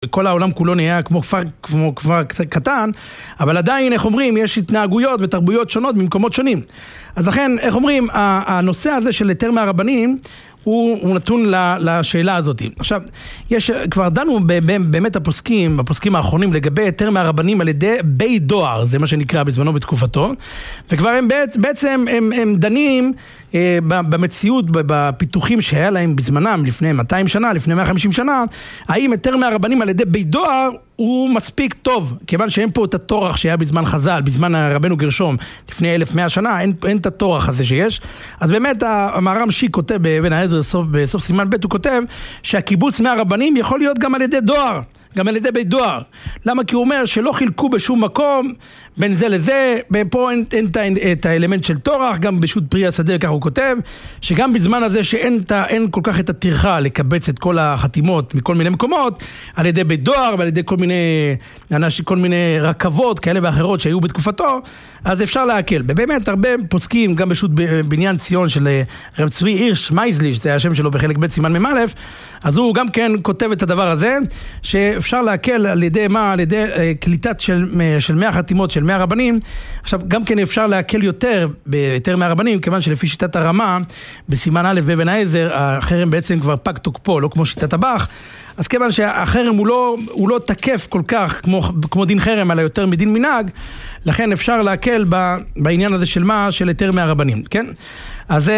כל העולם כולו נהיה כמו כפר קטן, אבל עדיין, איך אומרים, יש התנהגויות ותרבויות שונות במקומות שונים. אז לכן, איך אומרים, הנושא הזה של היתר מהרבנים, הוא נתון לשאלה הזאת. עכשיו, כבר דנו באמת הפוסקים האחרונים לגבי היתר מהרבנים על ידי בית דואר, זה מה שנקרא בזמנו בתקופתו, וכבר הם בעצם הם דנים במציאות, בפיתוחים שהיה להם בזמנם לפני 200 שנה, לפני 150 שנה, האם היתר מהרבנים על ידי בית דואר הוא מספיק טוב, כיוון שאין פה את התורח שהיה בזמן חז"ל, בזמן רבנו גרשום, לפני 1100 שנה, אין את התורח הזה שיש. אז באמת המהר"ם שיק כותב באבן העזר, בסוף סימן ב' הוא כותב שהקיבוץ מהרבנים יכול להיות גם על ידי דואר, גם על ידי בית דואר. למה? כי הוא אומר שלא חילקו בשום מקום בין זה לזה, פה אין את האלמנט של תורח, גם בשו"ת פרי השדה, כך הוא כותב, שגם בזמן הזה שאין כל כך את הטרחה לקבץ את כל החתימות מכל מיני מקומות, על ידי בית דואר ועל ידי כל מיני רכבות כאלה ואחרות שהיו בתקופתו, אז אפשר להקל. ובאמת הרבה פוסקים, גם בשו"ת בניין ציון של רב צבי הירש מייזליש, זה השם שלו בחלק ב' סימן מ"א, אז הוא גם כן כותב את הדבר הזה, שאפשר להקל על ידי מה? על ידי קליטת של 100 חתימות, של 100 רבנים. עכשיו, גם כן אפשר להקל יותר ביתר מהרבנים, כיוון שלפי שיטת הרמה, בסימן א' באבן העזר, החרם בעצם כבר פג תוקפו, לא כמו שיטת הבח, אז כיוון שהחרם הוא לא תקף כל כך כמו דין חרם, אלא יותר מדין מנהג, לכן אפשר להקל בעניין הזה של מה? של היתר מהרבנים, כן? אז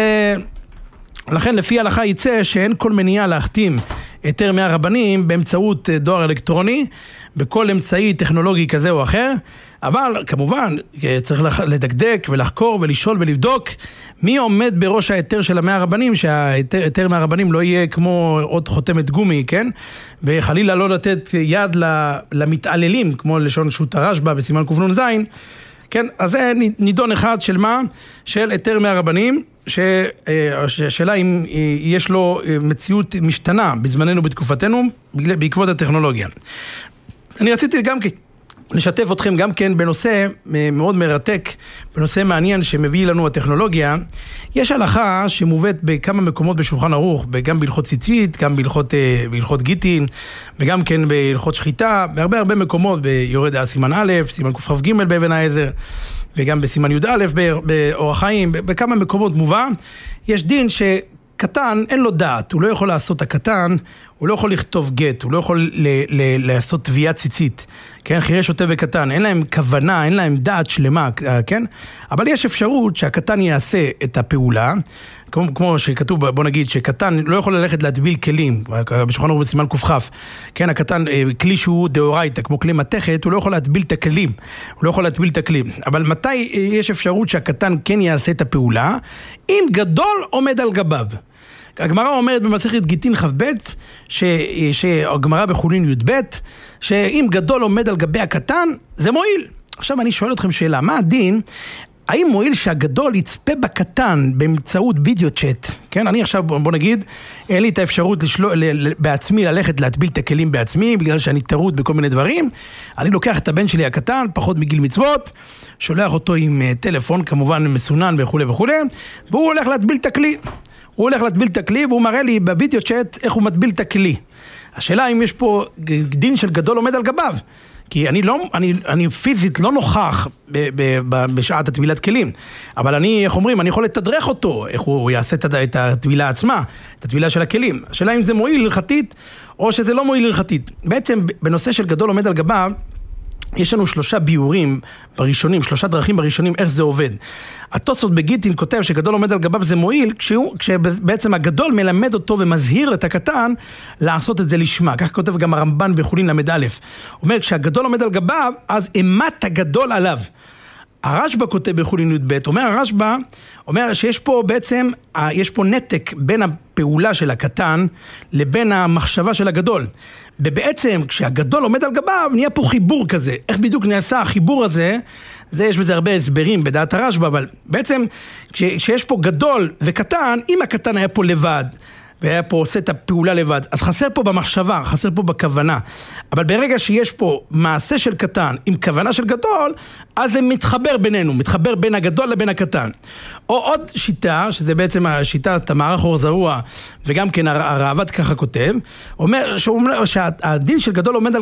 לכן לפי ההלכה יצא שאין כל מניעה להחתים היתר מהרבנים באמצעות דואר אלקטרוני, בכל אמצעי טכנולוגי כזה או אחר, אבל כמובן צריך לדקדק ולחקור ולשאול ולבדוק מי עומד בראש ההיתר של 100 רבנים, שההיתר מהרבנים לא יהיה כמו עוד חותמת גומי, כן? וחלילה לא לתת יד למתעללים, כמו לשון שו"ת הרשב"א בסימן קנ"ז, כן? אז זה נידון אחד של מה? של היתר מהרבנים, שהשאלה אם יש לו מציאות משתנה בזמננו בתקופתנו בעקבות הטכנולוגיה. אני רציתי גם לשתף אתכם גם כן בנושא מאוד מרתק, בנושא מעניין שמביא לנו הטכנולוגיה. יש הלכה שמובאת בכמה מקומות בשולחן ערוך, גם בהלכות ציצית, גם בהלכות גיטין, וגם כן בהלכות שחיטה, בהרבה מקומות, ביורד סימן א', סימן קכ"ג באבן העזר, וגם בסימן י"א באורח חיים, בכמה מקומות מובא. יש דין שקטן אין לו דעת, הוא לא יכול לעשות הקטן, הוא לא יכול לכתוב גט, הוא לא יכול לעשות תביעת ציצית, כן? חירש שוטה וקטן, אין להם כוונה, אין להם דעת שלמה, כן? אבל יש אפשרות שהקטן יעשה את הפעולה, כמו שכתוב, בוא נגיד שקטן לא יכול ללכת להטביל כלים, בשולחן ערוך בסימן קכ", כן? הקטן, כלי שהוא דאורייתא, כמו כלי מתכת, הוא לא יכול להטביל את הכלים, הוא לא יכול להטביל את הכלים. אבל מתי יש אפשרות שהקטן כן יעשה את הפעולה? אם גדול עומד על גביו. הגמרא אומרת במסכת גיטין כ"ב, שהגמרא בחולין י"ב, שאם גדול עומד על גבי הקטן, זה מועיל. עכשיו אני שואל אתכם שאלה, מה הדין? האם מועיל שהגדול יצפה בקטן באמצעות וידאו צ'אט? כן, אני עכשיו, בוא נגיד, אין לי את האפשרות בעצמי ללכת להטביל את הכלים בעצמי, בגלל שאני טרוד בכל מיני דברים. אני לוקח את הבן שלי הקטן, פחות מגיל מצוות, שולח אותו עם טלפון, כמובן מסונן וכו' וכו', והוא הולך להטביל את הכלי. הוא הולך להטביל את הכלי, והוא מראה לי בווידאו צ'אט איך הוא מטביל את הכלי. השאלה אם יש פה דין של גדול עומד על גביו. כי אני פיזית לא נוכח בשעת הטבילת כלים, אבל איך אומרים, אני יכול לתדרך אותו, איך הוא יעשה את הטבילה עצמה, את הטבילה של הכלים. השאלה אם זה מועיל הלכתית, או שזה לא מועיל הלכתית. בעצם, בנושא של גדול עומד על גביו, יש לנו 3 ביורים בראשונים, 3 דרכים בראשונים, איך זה עובד. התוספות בגיטין כותב שגדול עומד על גביו זה מועיל, כשבעצם הגדול מלמד אותו ומזהיר את הקטן לעשות את זה לשמה. כך כותב גם הרמב"ן בחולין ל"א. הוא אומר, כשהגדול עומד על גביו, אז אימת הגדול עליו. הרשב"א כותב בחולין י"ב, הרשב"א אומר שיש פה בעצם, יש פה נתק בין הפעולה של הקטן לבין המחשבה של הגדול. ובעצם כשהגדול עומד על גביו, נהיה פה חיבור כזה. איך בדיוק נעשה החיבור הזה? יש בזה הרבה הסברים בדעת הרשב"א, אבל בעצם כשיש פה גדול וקטן, אם הקטן היה פה לבד, והיה פה עושה את הפעולה לבד, אז חסר פה במחשבה, חסר פה בכוונה. אבל ברגע שיש פה מעשה של קטן עם כוונה של גדול, אז זה מתחבר בינינו, מתחבר בין הגדול לבין הקטן. או עוד שיטה, שזה בעצם השיטת המערך אור זרוע, וגם כן הראב"ד ככה כותב, אומר שהדין של גדול עומד על